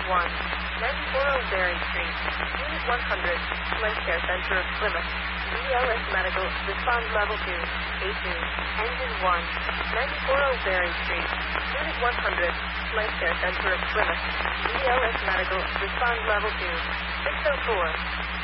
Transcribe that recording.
94 Oldbury Street, Unit 100, Life Care Center of Plymouth. BLS Medical, respond level 2, A2, engine 1, 94 Oldbury Street, Unit 100, Life Care Center of Plymouth. BLS Medical, respond level 2, 604.